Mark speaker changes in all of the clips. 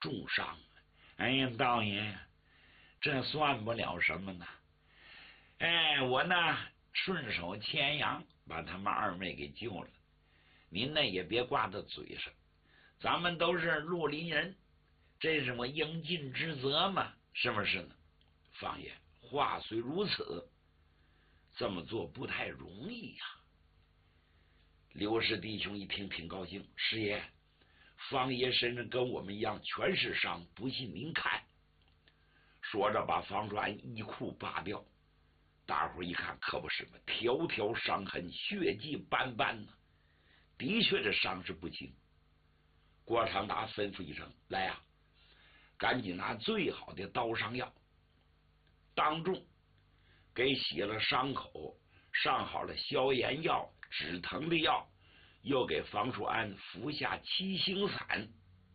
Speaker 1: 重伤。哎呀，道爷，这算不了什么呢。哎，我呢顺手牵羊把他们二妹给救了。您呢也别挂在嘴上，咱们都是绿林人，这是我应尽职责嘛，是不是呢？方爷，话虽如此，这么做不太容易呀。刘氏弟兄一听挺高兴，师爷，方爷身上跟我们一样全是伤，不信您看。说着把方栓衣裤扒掉，大伙一看可不是嘛，条条伤痕，血迹斑斑呢，的确这伤势不轻。郭长达吩咐一声，来呀，赶紧拿最好的刀伤药，当众给洗了伤口，上好了消炎药、止疼的药，又给方树安服下七星散，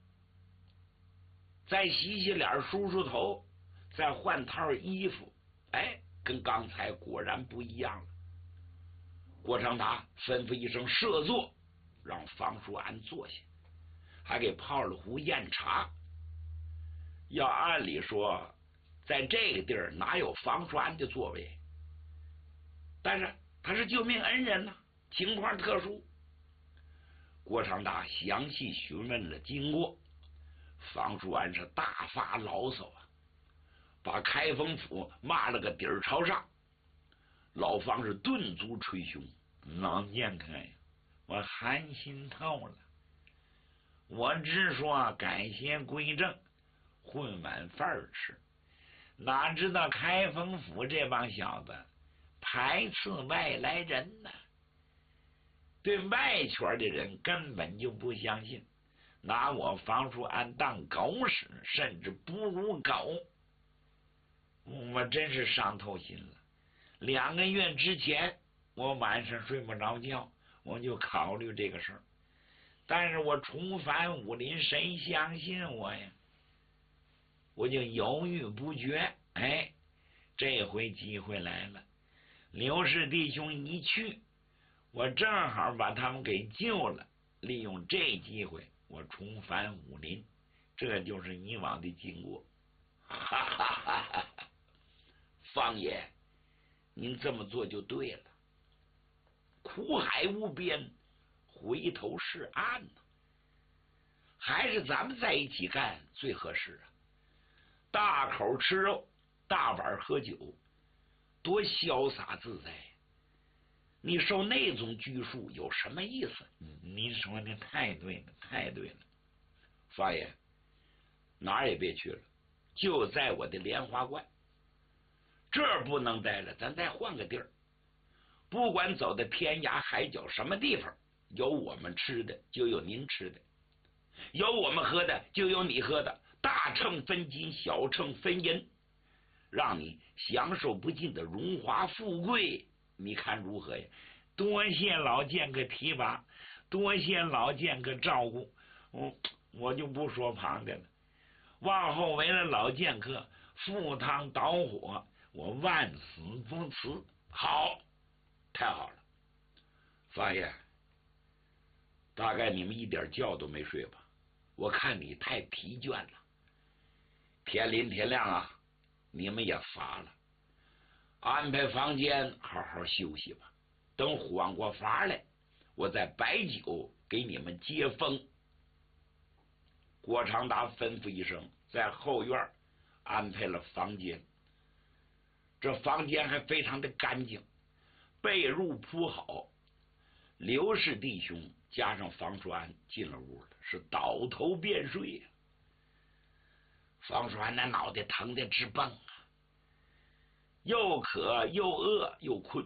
Speaker 1: 再洗洗脸、梳梳头，再换套衣服，哎，跟刚才果然不一样了。郭长达吩咐一声设座，让方树安坐下，还给泡了壶酽茶。要按理说在这个地儿哪有方树安的座位，但是他是救命恩人呢，情况特殊。郭长达详细询问了经过，方树安是大发牢骚啊，把开封府骂了个底儿朝上。老方是顿足捶胸，老剑客呀，我寒心透了。我只说改邪归正，混碗饭吃，哪知道开封府这帮小子排斥外来人呢，对外圈的人根本就不相信，拿我方树安当狗使，甚至不如狗。我真是伤透心了。2个月之前我晚上睡不着觉，我就考虑这个事儿，但是我重返武林，谁相信我呀？我就犹豫不决。哎，这回机会来了，刘氏弟兄一去，我正好把他们给救了，利用这机会我重返武林，这就是以往的经过。哈哈哈哈！方爷，您这么做就对了。苦海无边，回头是岸呢。还是咱们在一起干最合适啊！大口吃肉，大碗喝酒，多潇洒自在。你受那种拘束有什么意思？您说的太对了，太对了。方爷，哪儿也别去了，就在我的莲花观。这儿不能待了，咱再换个地儿。不管走到天涯海角什么地方，有我们吃的就有您吃的，有我们喝的就有你喝的，大秤分金，小秤分银，让你享受不尽的荣华富贵，你看如何呀？多谢老剑客提拔，多谢老剑客照顾，我就不说旁的了。往后为了老剑客赴汤蹈火，我万死不辞。好，太好了。方爷，大概你们一点觉都没睡吧？我看你太疲倦了。天临天亮啊，你们也乏了，安排房间好好休息吧。等缓过乏来，我再摆酒给你们接风。郭长达吩咐一声，在后院安排了房间。这房间还非常的干净，被褥铺好。刘氏弟兄加上方叔安进了屋了，是倒头便睡呀。方叔安那脑袋疼的直蹦啊，又渴又饿又困，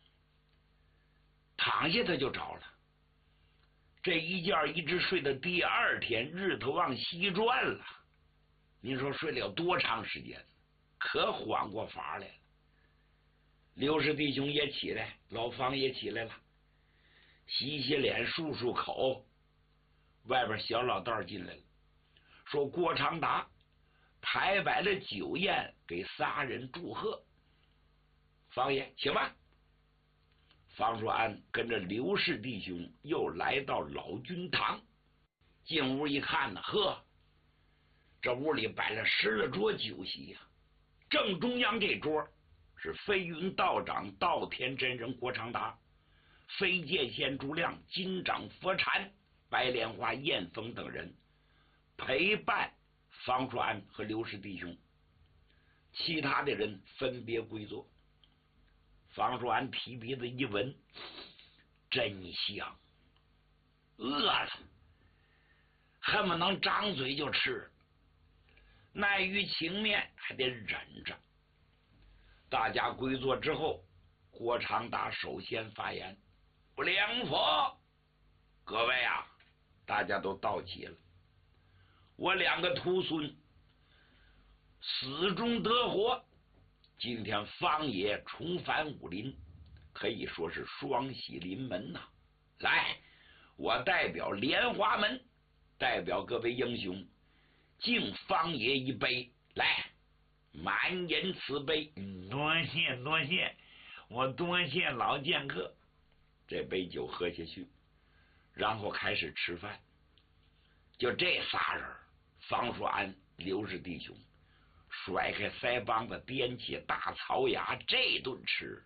Speaker 1: 躺下他就着了。这一觉一直睡到第2天，日头往西转了。您说睡了有多长时间？可缓过乏来了。刘氏弟兄也起来，老方也起来了，洗洗脸，漱漱口。外边小老道进来了，说郭长达排摆了酒宴，给3人祝贺。方爷请吧。方叔安跟着刘氏弟兄又来到老君堂，进屋一看呢，呵， 这屋里摆了10来桌酒席呀，正中央这桌是飞云道长道天真人郭长达，飞剑仙朱亮、金掌佛禅、白莲花燕峰等人陪伴方叔安和刘氏弟兄，其他的人分别归坐。方叔安提鼻子一闻，真香，饿了，恨不能张嘴就吃，耐于情面还得忍着。大家归坐之后，郭长达首先发言：“良佛，各位啊，大家都到齐了。我2个徒孙死中得活，今天方爷重返武林，可以说是双喜临门呐！来，我代表莲花门，代表各位英雄，敬方爷一杯，来，满饮此杯。”
Speaker 2: 多谢多谢，我多谢老剑客。
Speaker 1: 这杯酒喝下去，然后开始吃饭。就这仨人，方叔安、刘氏弟兄甩开腮帮子，掂起大槽牙，这顿吃。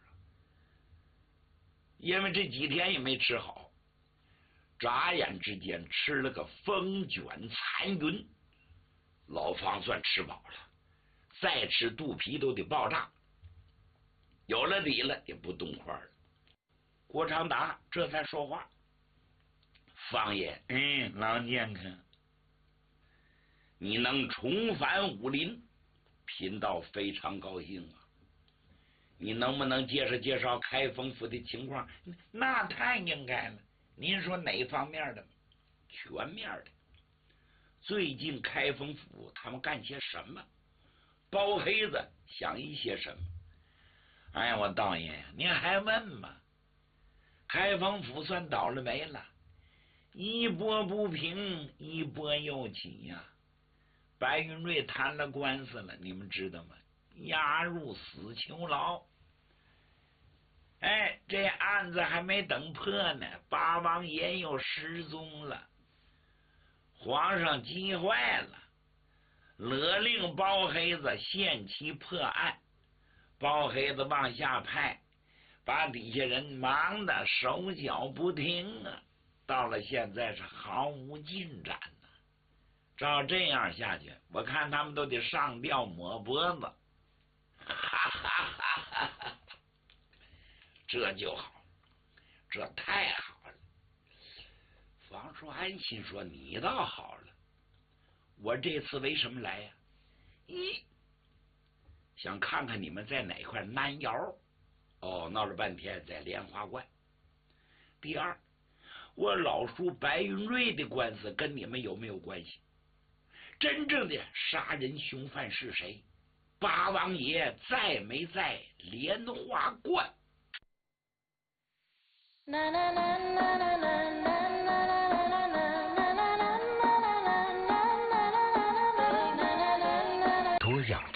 Speaker 1: 因为这几天也没吃好，眨眼之间吃了个风卷残云。老方算吃饱了，再吃肚皮都得爆炸，有了底了也不动筷了。郭长达这才说话：“方爷，
Speaker 2: 老剑客，
Speaker 1: 你能重返武林，贫道非常高兴啊！你能不能介绍介绍开封府的情况？”“
Speaker 2: 那太应该了。您说哪方面的？”“
Speaker 1: 全面的。最近开封府他们干些什么？包黑子想一些什么？”“
Speaker 2: 哎呀，我道爷，您还问吗？开封府算倒了霉了，一波不平，一波又起呀。白云瑞谈了官司了，你们知道吗？押入死囚牢。这案子还没等破呢，八王爷又失踪了。皇上急坏了，勒令包黑子限期破案。包黑子往下派，把底下人忙得手脚不停啊！到了现在是毫无进展呢。照这样下去，我看他们都得上吊抹脖子。”“
Speaker 1: 哈哈哈哈哈！这就好，这太好了。”方叔安心说：“你倒好了，我这次为什么来呀？想看看你们在哪块难窑。闹了半天在莲花观。第二，我老叔白云瑞的官司跟你们有没有关系？真正的杀人凶犯是谁？八王爷在没在莲花观？”
Speaker 3: 啦啦啦啦啦啦。